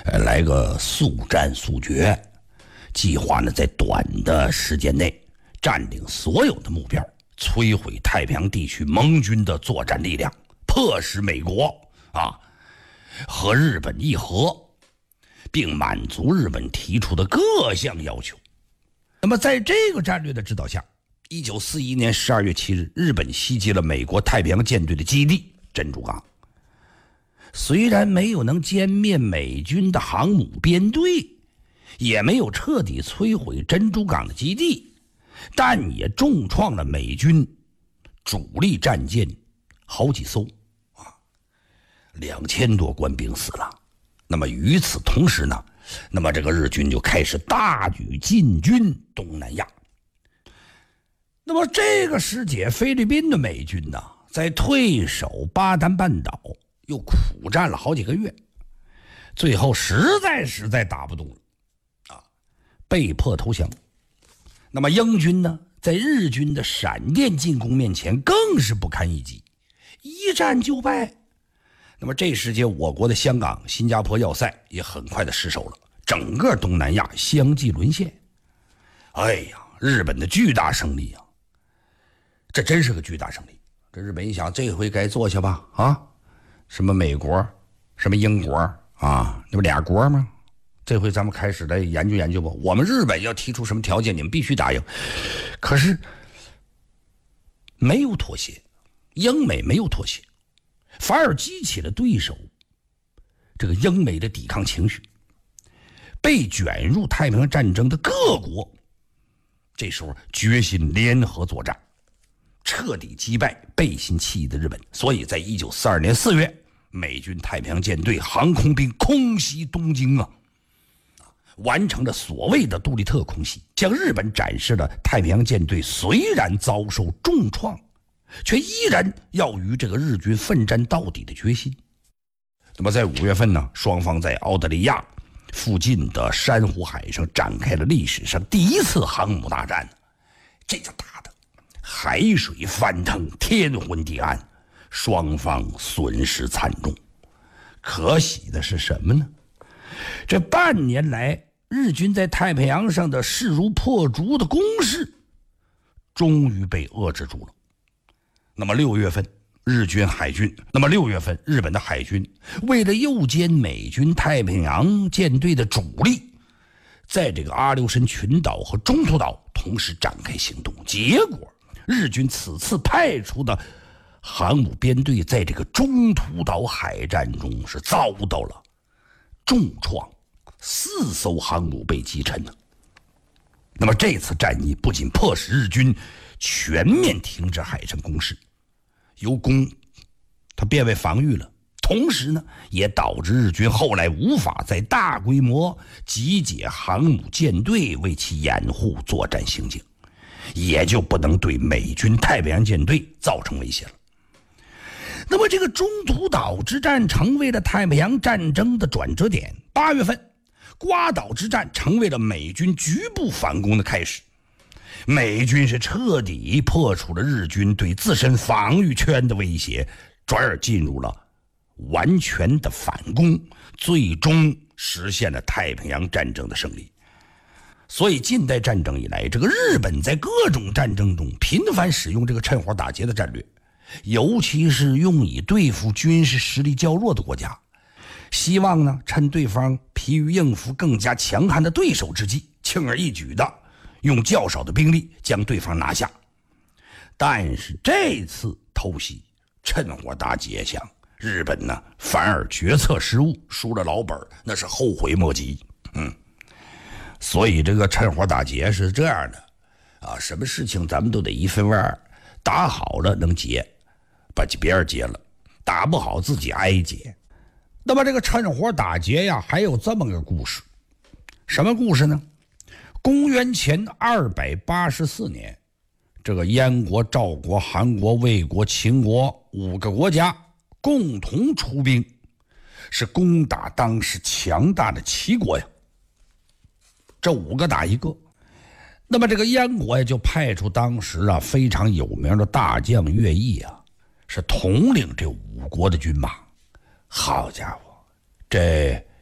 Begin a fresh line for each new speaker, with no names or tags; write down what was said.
来个速战速决，计划呢在短的时间内占领所有的目标，摧毁太平洋地区盟军的作战力量，迫使美国和日本议和，并满足日本提出的各项要求。那么在这个战略的指导下，1941年12月7日，日本袭击了美国太平洋舰队的基地珍珠港。虽然没有能歼灭美军的航母编队，也没有彻底摧毁珍珠港的基地，但也重创了美军主力战舰好几艘，2000多官兵死了。那么与此同时呢，那么这个日军就开始大举进军东南亚。那么这个时节，菲律宾的美军呢，在退守巴丹半岛又苦战了好几个月，最后实在打不动了被迫投降。那么英军呢，在日军的闪电进攻面前更是不堪一击，一战就败。那么这时节，我国的香港、新加坡要塞也很快的失守了，整个东南亚相继沦陷。哎呀，日本的巨大胜利啊，这真是个巨大胜利。这日本一想，这回该坐下吧什么美国，什么英国那不俩国吗？这回咱们开始来研究研究吧。我们日本要提出什么条件，你们必须答应。可是没有妥协，英美没有妥协，反而激起了对手这个英美的抵抗情绪。被卷入太平洋战争的各国，这时候决心联合作战，彻底击败背信弃义的日本。所以在1942年4月，美军太平洋舰队航空兵空袭东京完成了所谓的杜立特空袭，向日本展示了太平洋舰队虽然遭受重创，却依然要与这个日军奋战到底的决心。那么在5月份呢，双方在澳大利亚附近的珊瑚海上展开了历史上第一次航母大战。这就打的海水翻腾，天昏地暗，双方损失惨重。可喜的是什么呢？这半年来，日军在太平洋上的势如破竹的攻势终于被遏制住了。那么6月份，日本的海军为了诱歼美军太平洋舰队的主力，在这个阿留申群岛和中途岛同时展开行动。结果日军此次派出的航母编队在这个中途岛海战中是遭到了重创，4艘航母被击沉了。那么这次战役不仅迫使日军全面停止海上攻势，由攻它变为防御了，同时呢，也导致日军后来无法在大规模集结航母舰队为其掩护作战行径，也就不能对美军太平洋舰队造成威胁了。那么这个中途岛之战成为了太平洋战争的转折点。8月份，瓜岛之战成为了美军局部反攻的开始。美军是彻底破除了日军对自身防御圈的威胁，转而进入了完全的反攻，最终实现了太平洋战争的胜利。所以近代战争以来，这个日本在各种战争中频繁使用这个趁火打劫的战略，尤其是用以对付军事实力较弱的国家，希望呢趁对方疲于应付更加强悍的对手之际，轻而易举的用较少的兵力将对方拿下。但是这次偷袭趁火打劫下，日本呢反而决策失误，输了老本，那是后悔莫及。所以这个趁火打劫是这样的什么事情咱们都得1分为2，打好了能劫，把别人劫了；打不好自己挨劫。那么这个趁火打劫呀，还有这么个故事。什么故事呢？公元前284年，这个燕国、赵国、韩国、魏国、秦国5个国家共同出兵，是攻打当时强大的齐国呀。这5个打1个。那么这个燕国呀，就派出当时非常有名的大将乐毅是统领这5国的军马。好家伙，这